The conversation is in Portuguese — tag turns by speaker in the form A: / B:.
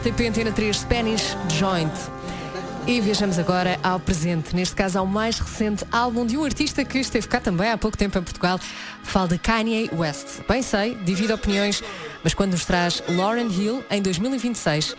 A: TP Antena 3 Spanish Joint. E viajamos agora ao presente, neste caso ao mais recente álbum de um artista que esteve cá também há pouco tempo em Portugal. Falo de Kanye West. Bem sei, divide opiniões, mas quando nos traz Lauryn Hill em 2026,